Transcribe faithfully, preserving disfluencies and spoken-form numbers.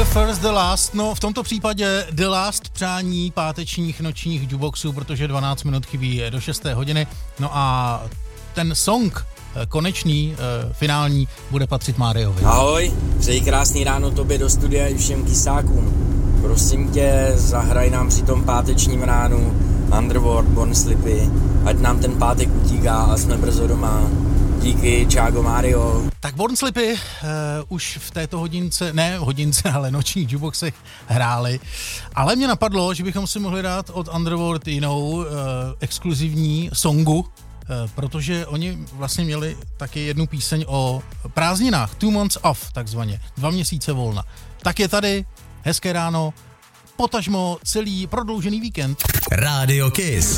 The first, the last, no v tomto případě the last přání pátečních nočních jukeboxů, protože dvanáct minut chybí do šesté hodiny, no a ten song konečný, finální, bude patřit Máriovi. Ahoj, přeji krásný ráno tobě do studia i všem kysákům. Prosím tě, zahraj nám při tom pátečním ránu Underworld, Born Slippy, ať nám ten pátek utíká a jsme brzo doma. Díky, čágo Mário. Tak Born Slippy uh, už v této hodince, ne hodince, ale nočních jukeboxech hráli, ale mě napadlo, že bychom si mohli dát od Underworld jinou uh, exkluzivní songu, uh, protože oni vlastně měli taky jednu píseň o prázdninách, two months off takzvaně, dva měsíce volna. Tak je tady, hezké ráno, potažmo celý prodloužený víkend. Rádio Kiss.